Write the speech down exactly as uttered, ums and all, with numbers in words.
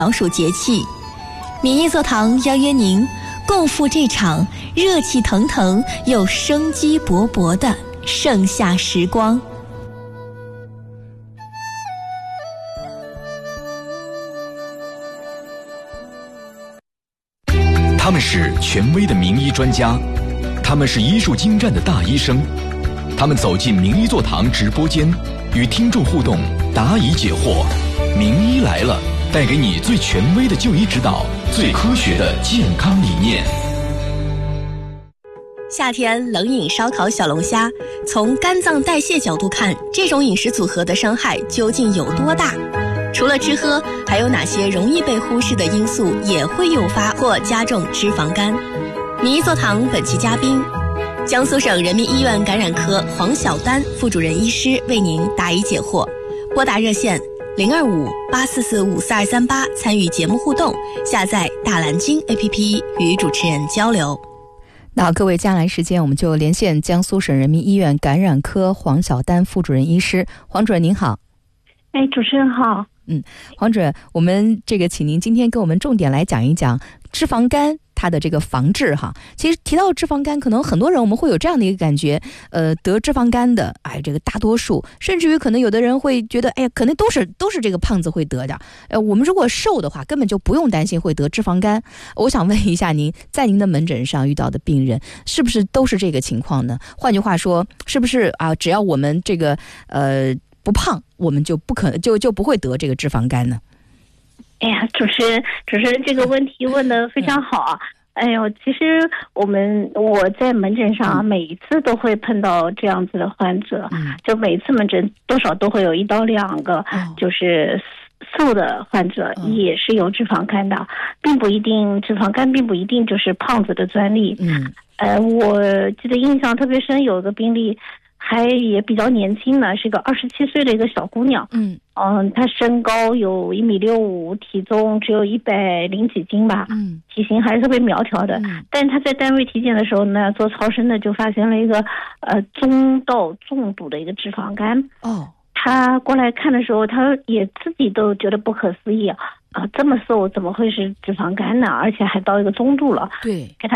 老鼠节气，民意座堂邀约您共赴这场热气腾腾又生机勃勃的盛夏时光。 他们是权威的名医专家，他们是医术精湛的大医生，他们走进名医座堂直播间，与听众互动，答疑解惑。名医来了，带给你最权威的就医指导，最科学的健康理念。 夏天冷饮烧烤小龙虾，从肝脏代谢角度看，这种饮食组合的伤害究竟有多大？除了吃喝，还有哪些容易被忽视的因素也会诱发或加重脂肪肝？名医座堂本期嘉宾，江苏省人民医院感染科黄晓丹副主任医师为您答疑解惑。拨打热线零二五八四四五四二三八参与节目互动，下载大蓝鲸 A P P 与主持人交流。 那各位，接下来时间我们就连线江苏省人民医院感染科黄晓丹副主任医师。黄主任您好。 哎，主持人好。 嗯，黄主任，我们这个请您今天跟我们重点来讲一讲脂肪肝它的这个防治哈。其实提到脂肪肝，可能很多人我们会有这样的一个感觉，呃，得脂肪肝的，哎，这个大多数，甚至于可能有的人会觉得，哎呀，可能都是都是这个胖子会得的。呃，我们如果瘦的话，根本就不用担心会得脂肪肝。我想问一下您，在您的门诊上遇到的病人，是不是都是这个情况呢？换句话说，是不是啊？只要我们这个呃。不胖，我们就不可能就就不会得这个脂肪肝呢？ 哎呀，主持人，主持人这个问题问得非常好啊！哎呦，其实我们我在门诊上、啊、每一次都会碰到这样子的患者，嗯、就每次门诊多少都会有一到两个，嗯、就是瘦的患者也是有脂肪肝的，嗯、并不一定脂肪肝并不一定就是胖子的专利。嗯，呃，我记得印象特别深，有个病例。还也比较年轻呢，是个二十七岁的一个小姑娘。嗯嗯，她身高有一米六五，体重只有一百零几斤吧。嗯，体型还是特别苗条的。嗯，但是她在单位体检的时候呢，做超声的就发现了一个呃中到重度的一个脂肪肝。哦，她过来看的时候，她也自己都觉得不可思议啊，啊这么瘦怎么会是脂肪肝呢？而且还到一个中度了。对，给她